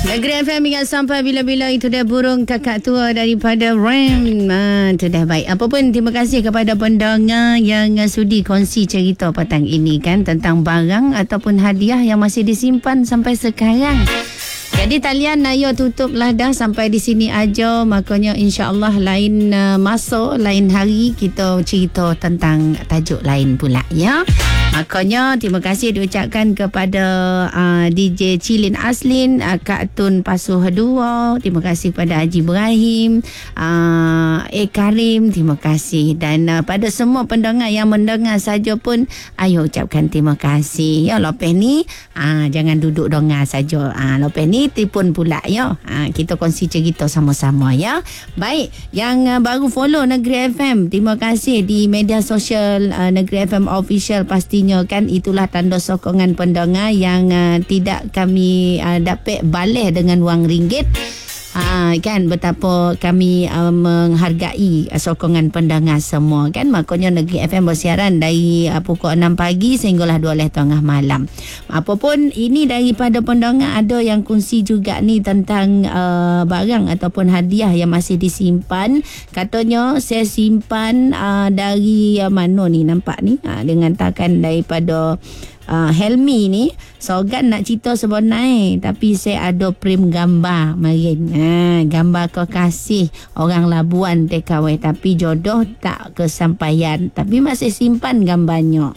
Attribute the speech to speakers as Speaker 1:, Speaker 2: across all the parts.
Speaker 1: Negeri FM ingat sampai bila-bila. Itu dia burung kakak tua daripada RAM. Itu dah baik. Apapun, terima kasih kepada pendengar yang sudi kongsi cerita petang ini kan, tentang barang ataupun hadiah yang masih disimpan sampai sekarang. Jadi talian Nayo tutuplah dah sampai di sini aja. Makanya insya-Allah lain masa, lain hari kita cerita tentang tajuk lain pula ya. Makanya terima kasih diucapkan kepada DJ Cilin Aslin, Kak Tun Pasuh 2, terima kasih kepada Haji Ibrahim, Karim, terima kasih. Dan pada semua pendengar yang mendengar saja pun, ayo ucapkan terima kasih. Ya, lepas ni jangan duduk dengar saja. Lepas ni telefon pula ya. Kita kongsi cerita sama-sama ya. Baik, yang baru follow Negeri FM, terima kasih di media sosial Negeri FM Official. Pastinya kan itulah tanda sokongan pendengar yang tidak kami dapat balas dengan wang ringgit. Kan betapa kami menghargai sokongan pendengar semua kan. Makanya Negeri FM bersiaran dari pukul 6 pagi sehinggalah 12 tengah malam. Apapun ini daripada pendengar, ada yang kongsi juga ni tentang barang ataupun hadiah yang masih disimpan. Katanya saya simpan dari mana ni, nampak ni dengan takan daripada Helmi ni. Sogan nak cerita sebenarnya, tapi saya ada print gambar marin. Gambar kekasih orang Labuan TKW, tapi jodoh tak kesampaian, tapi masih simpan gambarnya.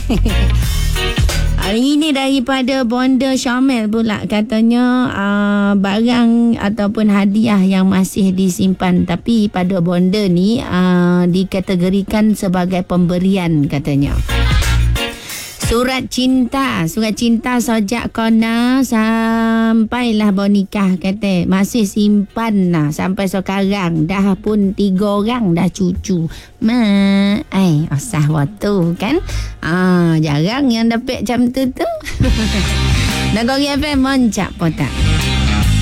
Speaker 1: Hari ini daripada Bonda Syamel pula, katanya barang ataupun hadiah yang masih disimpan, tapi pada Bonda ni dikategorikan sebagai pemberian katanya. Surat cinta sejak kona sampailah bernikah, kata masih simpan lah sampai sekarang. Dah pun 3 orang dah cucu. Asah waktu kan. Jarang yang dapat macam tu. Negeri FM Moncak Potak.